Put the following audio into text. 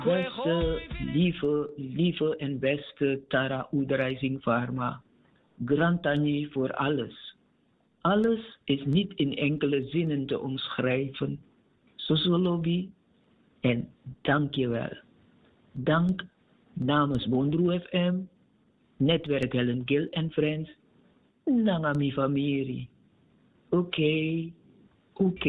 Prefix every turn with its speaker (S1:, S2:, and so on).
S1: Beste, lieve en beste Tara Oederijzing Pharma. Grantani voor alles. Alles is niet in enkele zinnen te omschrijven. Sosolobi en dankjewel. Dank namens Bondroe FM, Netwerk Helen Gil en Friends, Nangami Famiri. Oké.